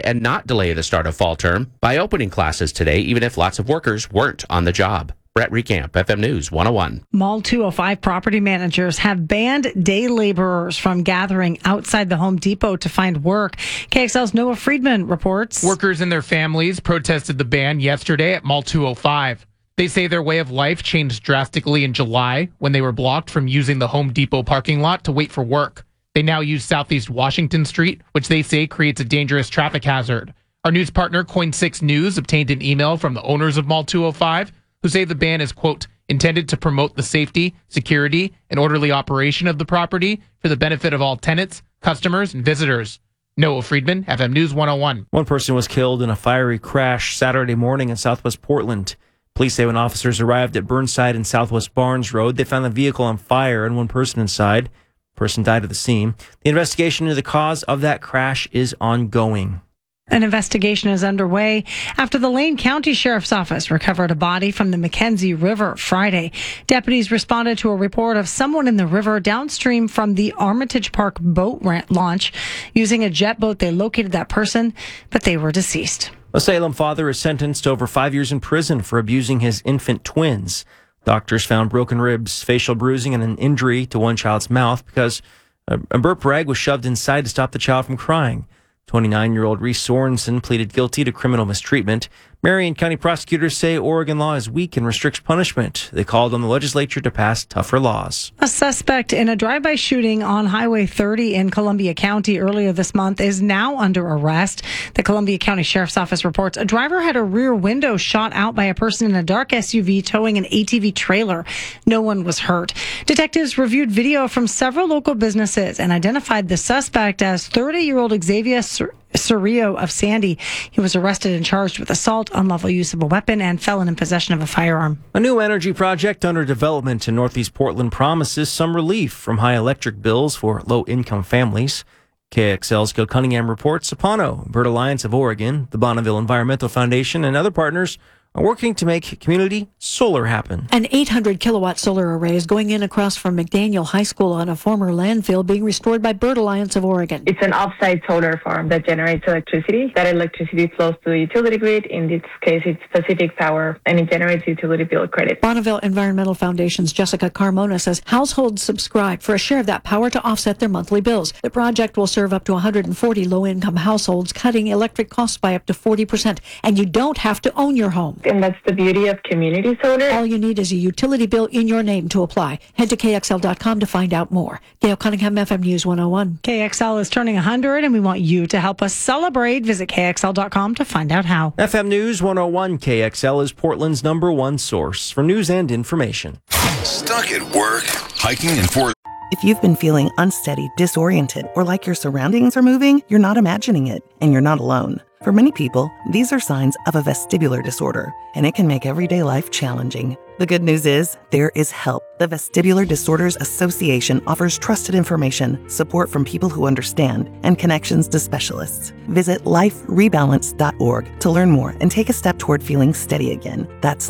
and not delay the start of fall term by opening classes today, even if lots of workers weren't on the job. Brett Recamp, FM News 101. Mall 205 property managers have banned day laborers from gathering outside the Home Depot to find work. KXL's Noah Friedman reports. Workers and their families protested the ban yesterday at Mall 205. They say their way of life changed drastically in July when they were blocked from using the Home Depot parking lot to wait for work. They now use Southeast Washington Street, which they say creates a dangerous traffic hazard. Our news partner, Coin6 News, obtained an email from the owners of Mall 205 who say the ban is, quote, intended to promote the safety, security, and orderly operation of the property for the benefit of all tenants, customers, and visitors. Noah Friedman, FM News 101. One person was killed in a fiery crash Saturday morning in southwest Portland. Police say when officers arrived at Burnside and Southwest Barnes Road, they found the vehicle on fire and one person inside. The person died at the scene. The investigation into the cause of that crash is ongoing. An investigation is underway after the Lane County Sheriff's Office recovered a body from the Mackenzie River Friday. Deputies responded to a report of someone in the river downstream from the Armitage Park boat launch. Using a jet boat, they located that person, but they were deceased. A Salem father is sentenced to over 5 years in prison for abusing his infant twins. Doctors found broken ribs, facial bruising, and an injury to one child's mouth because a burp rag was shoved inside to stop the child from crying. 29-year-old Reese Sorensen pleaded guilty to criminal mistreatment. Marion County prosecutors say Oregon law is weak and restricts punishment. They called on the legislature to pass tougher laws. A suspect in a drive-by shooting on Highway 30 in Columbia County earlier this month is now under arrest. The Columbia County Sheriff's Office reports a driver had a rear window shot out by a person in a dark SUV towing an ATV trailer. No one was hurt. Detectives reviewed video from several local businesses and identified the suspect as 30-year-old Xavier Cerrillo of Sandy. He was arrested and charged with assault, unlawful use of a weapon, and felon in possession of a firearm. A new energy project under development in Northeast Portland promises some relief from high electric bills for low-income families. KXL's Gil Cunningham reports Sapano, Bird Alliance of Oregon, the Bonneville Environmental Foundation, and other partners are working to make community solar happen. An 800-kilowatt solar array is going in across from McDaniel High School on a former landfill being restored by Bird Alliance of Oregon. It's an off-site solar farm that generates electricity. That electricity flows to the utility grid. In this case, it's Pacific Power, and it generates utility bill credit. Bonneville Environmental Foundation's Jessica Carmona says households subscribe for a share of that power to offset their monthly bills. The project will serve up to 140 low-income households, cutting electric costs by up to 40%. And you don't have to own your home. And that's the beauty of community solar. All you need is a utility bill in your name to apply. Head to KXL.com to find out more. Gail Cunningham, FM News 101. KXL is turning 100, and we want you to help us celebrate. Visit KXL.com to find out how. FM News 101 KXL is Portland's #1 source for news and information. Stuck at work, hiking and forth. If you've been feeling unsteady, disoriented, or like your surroundings are moving, you're not imagining it, and you're not alone. For many people, these are signs of a vestibular disorder, and it can make everyday life challenging. The good news is, there is help. The Vestibular Disorders Association offers trusted information, support from people who understand, and connections to specialists. Visit liferebalance.org to learn more and take a step toward feeling steady again. That's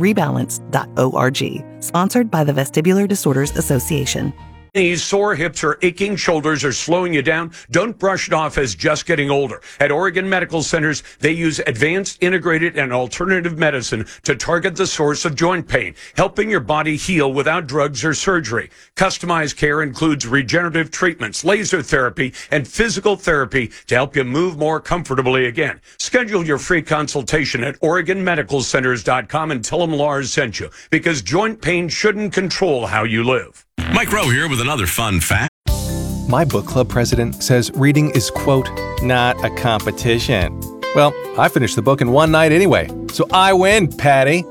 liferebalance.org. Sponsored by the Vestibular Disorders Association. Knees, sore hips, or aching shoulders are slowing you down? Don't brush it off as just getting older. At Oregon Medical Centers, they use advanced, integrated, and alternative medicine to target the source of joint pain, helping your body heal without drugs or surgery. Customized care includes regenerative treatments, laser therapy, and physical therapy to help you move more comfortably again. Schedule your free consultation at OregonMedicalCenters.com and tell them Lars sent you, because joint pain shouldn't control how you live. Mike Rowe here with another fun fact. My book club president says reading is, quote, not a competition. Well, I finished the book in one night anyway, so I win, Patty.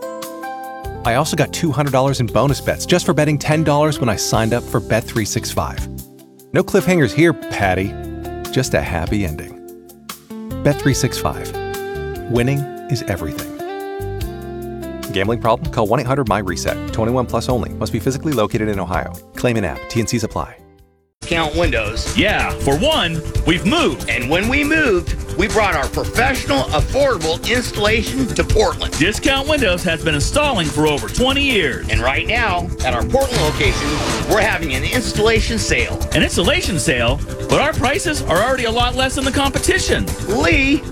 I also got $200 in bonus bets just for betting $10 when I signed up for Bet365. No cliffhangers here, Patty. Just a happy ending. Bet365. Winning is everything. Gambling problem? Call 1-800-MY-RESET. 21 plus only. Must be physically located in Ohio. Claim in app. T&Cs apply. Discount Windows. Yeah, for one, we've moved. And when we moved, we brought our professional, affordable installation to Portland. Discount Windows has been installing for over 20 years. And right now, at our Portland location, we're having an installation sale. An installation sale? But our prices are already a lot less than the competition. Lee,